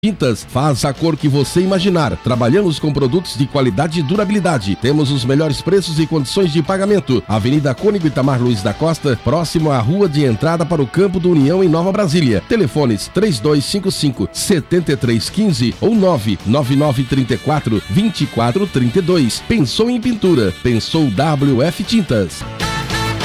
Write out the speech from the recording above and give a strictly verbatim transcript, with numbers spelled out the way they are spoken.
Tintas, faz a cor que você imaginar. Trabalhamos com produtos de qualidade e durabilidade. Temos os melhores preços e condições de pagamento. Avenida Cônigo Itamar Luiz da Costa, próximo à rua de entrada para o Campo do União, em Nova Brasília. Telefones três dois cinco cinco, sete três um cinco ou nove nove nove três quatro, dois quatro três dois. Pensou em pintura? Pensou W F Tintas.